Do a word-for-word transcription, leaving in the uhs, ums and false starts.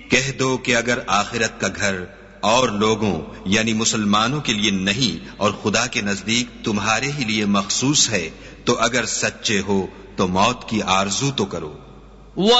कह दो कि अगर आखिरत का घर और लोगों यानी मुसलमानों के लिए नहीं और खुदा के नजदीक तुम्हारे ही लिए मखसूस है, तो अगर सच्चे हो तो मौत की आरजू तो करो।